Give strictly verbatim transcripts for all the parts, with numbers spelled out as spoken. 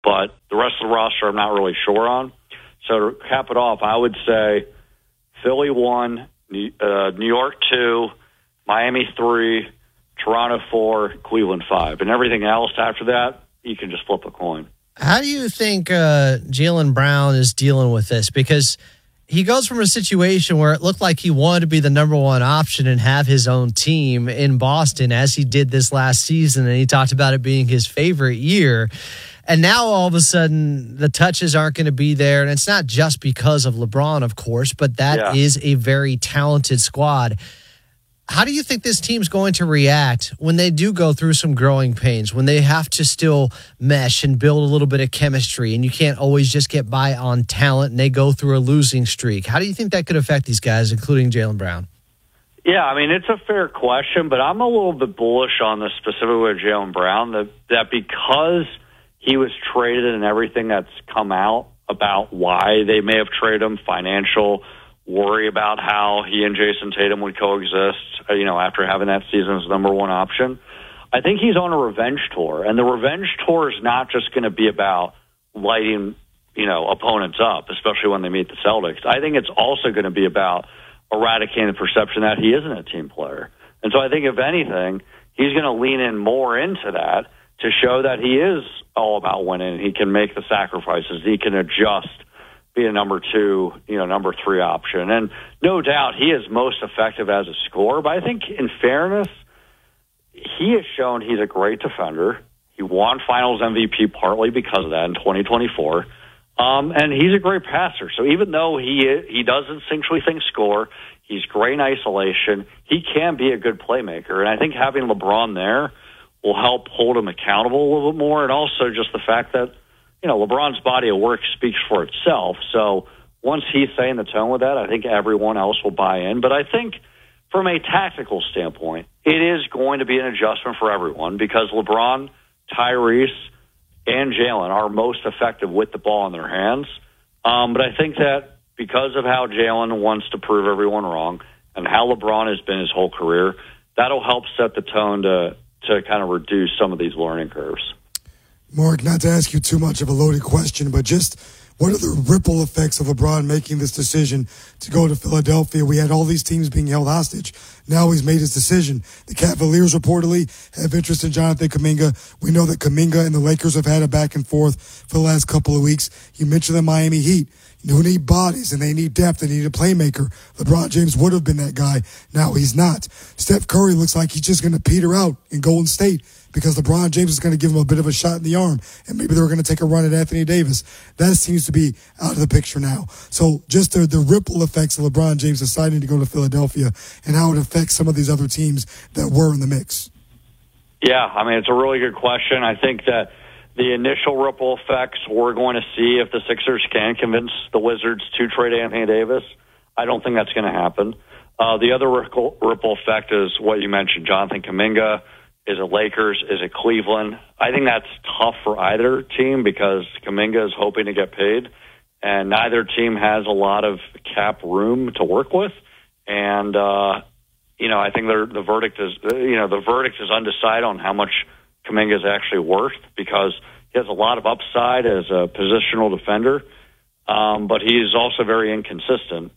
but the rest of the roster I'm not really sure on. So to cap it off, I would say Philly one, uh, New York two, Miami three, Toronto four, Cleveland five. And everything else after that, you can just flip a coin. How do you think uh, Jaylen Brown is dealing with this? Because he goes from a situation where it looked like he wanted to be the number one option and have his own team in Boston, as he did this last season, and he talked about it being his favorite year. And now all of a sudden the touches aren't going to be there, and it's not just because of LeBron, of course, but that yeah. is a very talented squad. How do you think this team's going to react when they do go through some growing pains, when they have to still mesh and build a little bit of chemistry, and you can't always just get by on talent and they go through a losing streak? How do you think that could affect these guys, including Jaylen Brown? Yeah, I mean, it's a fair question, but I'm a little bit bullish on this specifically with Jaylen Brown, that, that because he was traded and everything that's come out about why they may have traded him, financial worry about how he and Jason Tatum would coexist, you know, after having that season as number one option. I think he's on a revenge tour, and the revenge tour is not just going to be about lighting, you know, opponents up, especially when they meet the Celtics. I think it's also going to be about eradicating the perception that he isn't a team player. And so I think, if anything, he's going to lean in more into that to show that he is all about winning. He can make the sacrifices. He can adjust, be a number two, you know, number three option. And no doubt he is most effective as a scorer, but I think in fairness, he has shown he's a great defender. He won Finals M V P partly because of that in twenty twenty-four. Um, and he's a great passer. So even though he he does instinctually think score, he's great in isolation, he can be a good playmaker. And I think having LeBron there will help hold him accountable a little bit more. And also just the fact that, you know, LeBron's body of work speaks for itself. So once he's setting the tone with that, I think everyone else will buy in. But I think from a tactical standpoint, it is going to be an adjustment for everyone because LeBron, Tyrese, and Jaylen are most effective with the ball in their hands. Um, but I think that because of how Jaylen wants to prove everyone wrong and how LeBron has been his whole career, that'll help set the tone to, to kind of reduce some of these learning curves. Mark, not to ask you too much of a loaded question, but just what are the ripple effects of LeBron making this decision to go to Philadelphia? We had all these teams being held hostage. Now he's made his decision. The Cavaliers reportedly have interest in Jonathan Kuminga. We know that Kuminga and the Lakers have had a back and forth for the last couple of weeks. You mentioned the Miami Heat, who need bodies and they need depth. They need a playmaker. LeBron James would have been that guy. Now he's not. Steph Curry looks like he's just going to peter out in Golden State because LeBron James is going to give him a bit of a shot in the arm, and maybe they're going to take a run at Anthony Davis. That seems to be out of the picture now. So just the, the ripple effects of LeBron James deciding to go to Philadelphia and how it affects some of these other teams that were in the mix. Yeah, I mean, it's a really good question. I think that the initial ripple effects, we're going to see if the Sixers can convince the Wizards to trade Anthony Davis. I don't think that's going to happen. Uh, the other ripple, ripple effect is what you mentioned, Jonathan Kuminga. Is it Lakers? Is it Cleveland? I think that's tough for either team because Kuminga is hoping to get paid, and neither team has a lot of cap room to work with. And uh, you know, I think the verdict is, you know, the verdict is undecided on how much Kuminga is actually worth because he has a lot of upside as a positional defender, um, but he's also very inconsistent.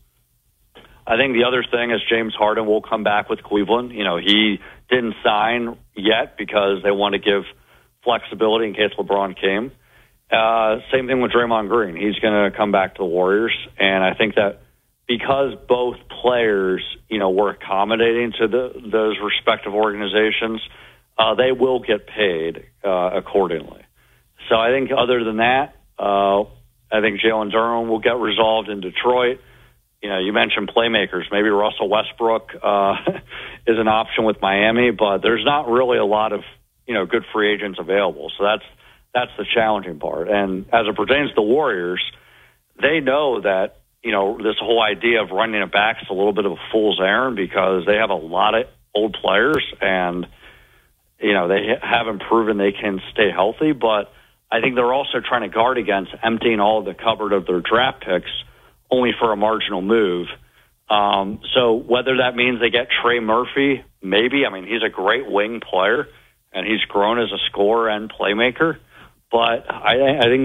I think the other thing is James Harden will come back with Cleveland. You know, he didn't sign yet because they want to give flexibility in case LeBron came. Uh, same thing with Draymond Green. He's going to come back to the Warriors. And I think that because both players, you know, were accommodating to the, those respective organizations, uh, they will get paid uh, accordingly. So I think other than that, uh, I think Jalen Duren will get resolved in Detroit. You know, you mentioned playmakers. Maybe Russell Westbrook uh, is an option with Miami, but there's not really a lot of, you know, good free agents available. So that's that's the challenging part. And as it pertains to the Warriors, they know that, you know, this whole idea of running it back is a little bit of a fool's errand because they have a lot of old players and, you know, they haven't proven they can stay healthy. But I think they're also trying to guard against emptying all of the cupboard of their draft picks only for a marginal move. Um, so whether that means they get Trey Murphy, maybe. I mean, he's a great wing player, and he's grown as a scorer and playmaker. But I, I think